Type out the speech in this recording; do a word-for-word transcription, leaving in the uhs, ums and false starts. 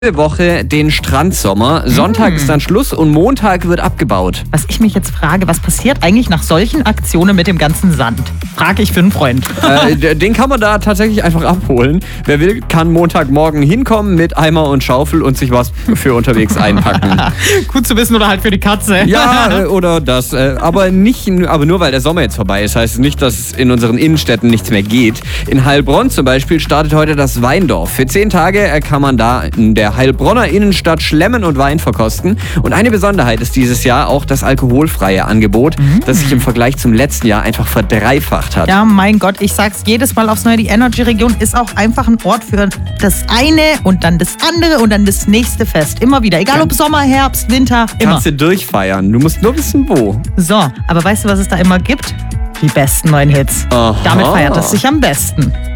Diese Woche den Strandsommer. Sonntag ist dann Schluss und Montag wird abgebaut. Was ich mich jetzt frage, was passiert eigentlich nach solchen Aktionen mit dem ganzen Sand? Frage ich für einen Freund. Äh, den kann man da tatsächlich einfach abholen. Wer will, kann Montagmorgen hinkommen mit Eimer und Schaufel und sich was für unterwegs einpacken. Gut zu wissen oder halt für die Katze. Ja, äh, oder das. Äh, aber, nicht, aber nur weil der Sommer jetzt vorbei ist, heißt es nicht, dass in unseren Innenstädten nichts mehr geht. In Heilbronn zum Beispiel startet heute das Weindorf. Für zehn Tage äh, kann man da in der Heilbronner Innenstadt schlemmen und Wein verkosten. Und eine Besonderheit ist dieses Jahr auch das alkoholfreie Angebot, mhm. das sich im Vergleich zum letzten Jahr einfach verdreifacht hat. Ja, mein Gott, ich sag's jedes Mal aufs Neue, die Energy-Region ist auch einfach ein Ort für das eine und dann das andere und dann das nächste Fest. Immer wieder, egal ob Sommer, Herbst, Winter, immer. Kannst du durchfeiern, du musst nur wissen, wo. So, aber weißt du, was es da immer gibt? Die besten neuen Hits. Aha. Damit feiert es sich am besten.